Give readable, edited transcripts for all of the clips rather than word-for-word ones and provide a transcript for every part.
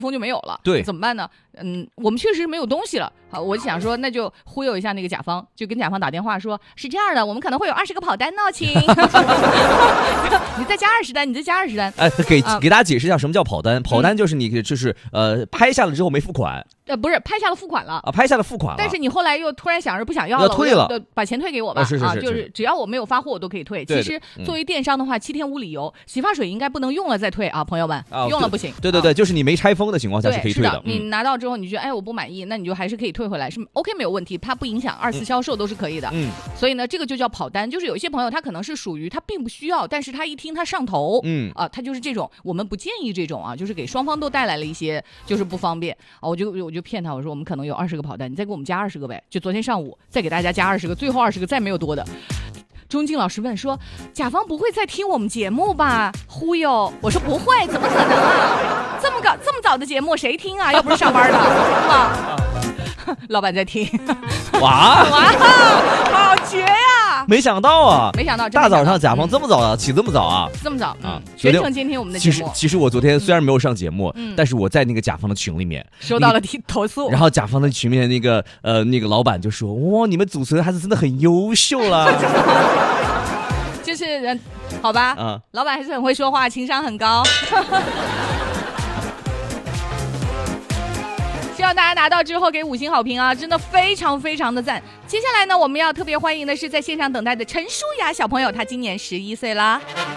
风就没有了， 对， 怎么办呢？我们确实没有东西了。好，我就想说，那就忽悠一下那个甲方，就跟甲方打电话说，是这样的，我们可能会有20个跑单哦，亲，你再加20单，你再加20单。 哎，给大家解释一下什么叫跑单。跑单就是你就是拍下了之后没付款。 不是拍下了付款了啊，拍下了付款了， 但是你后来又突然想着不想要了， 要退了， 把钱退给我吧。 是就是只要我没有发货，我都可以退。 对其实作为电商的话，7天无理由，洗发水应该不能用了再退啊，朋友们，用了不行。 对，就是你没拆封的情况下是可以退的。 你拿到之后，你觉得哎我不满意，那你就还是可以退回来，是 OK 没有问题，它不影响2次销售都是可以的。所以呢，这个就叫跑单，就是有一些朋友他可能是属于他并不需要，但是他一听他上头，他就是这种，我们不建议这种啊，就是给双方都带来了一些就是不方便啊，我就骗他，我说我们可能有20个跑单，你再给我们加20个呗，就昨天上午再给大家加20个，最后20个再没有多的。钟静老师问说，甲方不会再听我们节目吧？忽悠，我说不会，怎么可能啊？这么早的节目谁听啊？又不是上班的啊。老板在听， 哇， 好绝呀！ 没想到啊，大早上甲方这么早啊，起这么早啊， 这么早啊，全程监听我们的节目。 其实我昨天虽然没有上节目，但是我在那个甲方的群里面收到了投诉， 然后甲方的群里面那个老板就说，哇，你们主持人还是真的很优秀了。 就是好吧，老板还是很会说话，情商很高。希望大家拿到之后给5星好评啊，真的非常非常的赞。接下来呢，我们要特别欢迎的是在线上等待的陈舒雅小朋友，她今年11岁啦。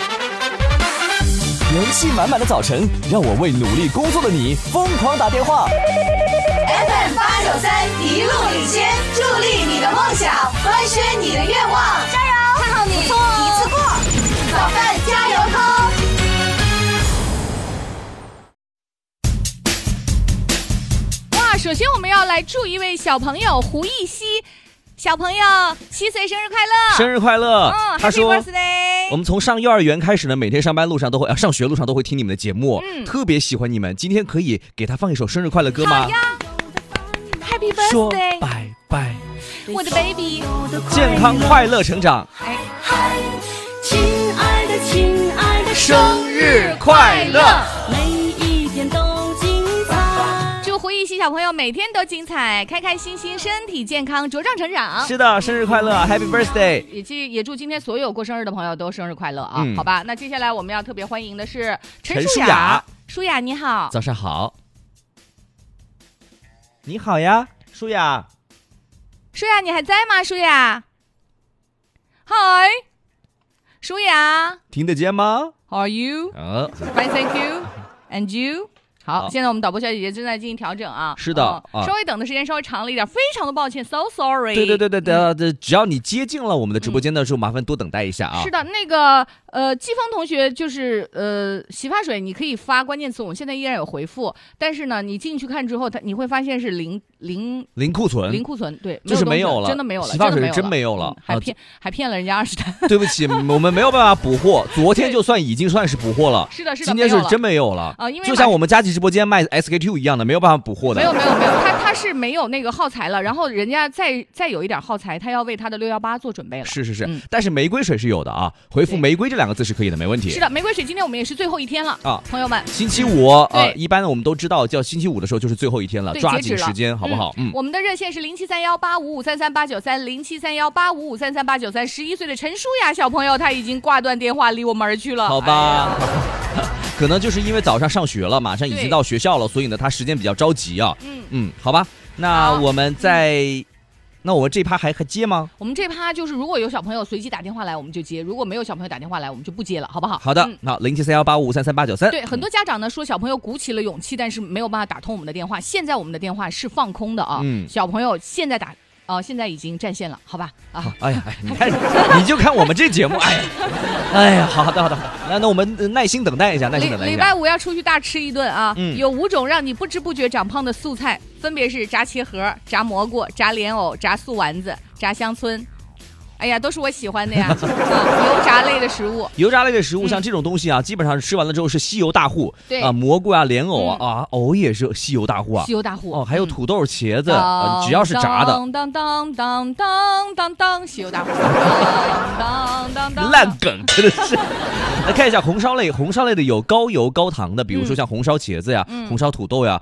元气满满的早晨，让我为努力工作的你疯狂打电话。 FM893一路领先，助力你的梦想，翻宣你的愿望，加油！看好你，一次过，早饭加油通。 首先我们要来祝一位小朋友胡艺熙小朋友7岁生日快乐， 生日快乐。他说 Happy birthday。 我们从上幼儿园开始呢，每天上班路上都会上学路上都会听你们的节目，特别喜欢你们。今天可以给他放一首生日快乐歌吗？ 好呀 Happy birthday， 说拜拜， 我的 baby， 健康快乐成长。 亲爱的亲爱的， 生日快乐， 每一天都精彩。 祝胡艺熙小朋友每天都精彩，开开心心，身体健康，茁壮成长。 是的，生日快乐 ，Happy birthday！ 也祝今天所有过生日的朋友都生日快乐啊！好吧，那接下来我们要特别欢迎的是陈舒雅。舒雅你好， 早上好。你好呀，舒雅。 舒雅你还在吗？舒雅，嗨，舒雅， 听得见吗 ？How are you? Fine, thank you. And you? 好，现在我们导播小姐姐正在进行调整啊。 是的， 稍微等的时间稍微长了一点，非常的抱歉 ，so sorry。 对，只要你接近了我们的直播间的时候，麻烦多等待一下啊。 是的，那个季风同学就是洗发水，你可以发关键词，我们现在依然有回复，但是呢，你进去看之后，你会发现是零库存， 对， 就是没有了， 真的没有了， 洗发水真没有了， 还骗了人家20单。 对不起，我们没有办法补货，昨天就已经算是补货了， 是的， 今天是真没有了因为就像我们佳琦直播间卖 SK2 一样的，没有办法补货的。 没有，他是没有那个耗材了，然后人家再有一点耗材，他要为他的618做准备了。 是，但是玫瑰水是有的啊，回复玫瑰这2个字是可以的，没问题。 是的，玫瑰水今天我们也是最后一天了啊，朋友们。 星期五一般我们都知道叫星期五的时候就是最后一天了，抓紧时间好不好？ 我们的热线是073185533893，073185533893。11岁的陈舒雅小朋友他已经挂断电话离我们而去了。 好吧。可能就是因为早上上学了，马上已经到学校了，所以呢他时间比较着急啊。好吧，那我们这趴还接吗？ 我们这趴就是如果有小朋友随机打电话来我们就接，如果没有小朋友打电话来我们就不接了，好不好？ 好的，好073185533893。 对，很多家长呢说小朋友鼓起了勇气，但是没有办法打通我们的电话。现在我们的电话是放空的啊，小朋友现在现在已经占线了，好吧？ 哎呀，你看，你就看我们这节目，哎呀，好的，那我们耐心等待一下， 礼拜5要出去大吃一顿啊！有5种让你不知不觉长胖的素菜，分别是炸茄盒、炸蘑菇、炸莲藕、炸素丸子、炸香椿。哎呀，都是我喜欢的呀！油炸类的食物， 像这种东西啊，基本上吃完了之后是吸油大户。 对蘑菇啊、莲藕藕也是吸油大户啊。还有土豆、茄子，只要是炸的， 当，吸油大户。 烂梗真的是。 来看一下红烧类的有高油高糖的，比如说像红烧茄子呀、红烧土豆呀、